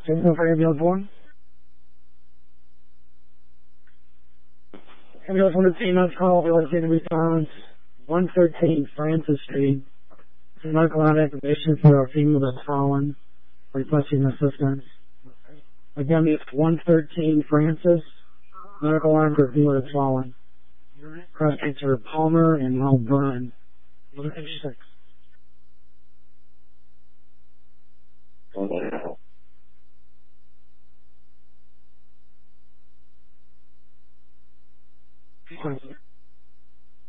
Signal for ambulance 1. Ambulance 1 to T-Nuts call. We want to see the response. 113 Francis Street. Medical line activation for a female that's fallen. Requesting assistance. Again, it's 113 Francis. Medical line for a female that's fallen. Cross cancer Palmer and Mel Byrne. 6.